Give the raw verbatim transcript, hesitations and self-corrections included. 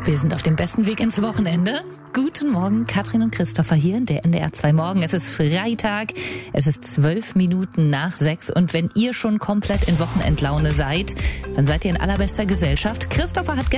Wir sind auf dem besten Weg ins Wochenende. Guten Morgen, Katrin und Christopher hier in der N D R zwei Morgen. Es ist Freitag, es ist zwölf Minuten nach sechs und wenn ihr schon komplett in Wochenendlaune seid, dann seid ihr in allerbester Gesellschaft. Christopher hat